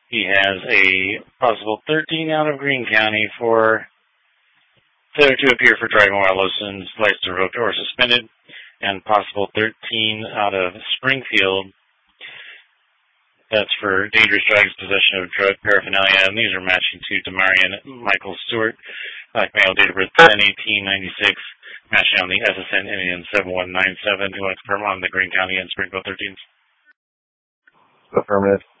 He has a possible 13 out of Greene County for failure to appear for driving while license revoked or suspended, and possible 13 out of Springfield. That's for dangerous drugs, possession of drug paraphernalia, and these are matching to Demarion Michael Stewart, black male, date of birth 10/18/96, matching on the SSN Indian 7197. Who wants to confirm on the Greene County and Springfield 13s? Affirmative.